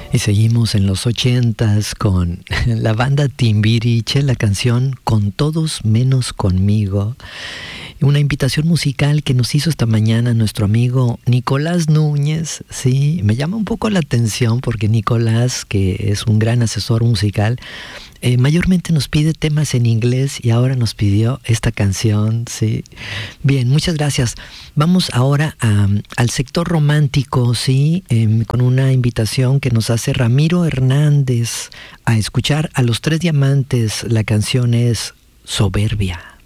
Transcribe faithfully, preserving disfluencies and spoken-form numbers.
Y seguimos en los ochentas con la banda Timbiriche, la canción Con Todos Menos Conmigo. Una invitación musical que nos hizo esta mañana nuestro amigo Nicolás Núñez. Sí, me llama un poco la atención porque Nicolás, que es un gran asesor musical, eh, mayormente nos pide temas en inglés y ahora nos pidió esta canción. Sí, bien, muchas gracias. Vamos ahora a, al sector romántico, sí, eh, con una invitación que nos hace Ramiro Hernández a escuchar a Los Tres Diamantes. La canción es Soberbia.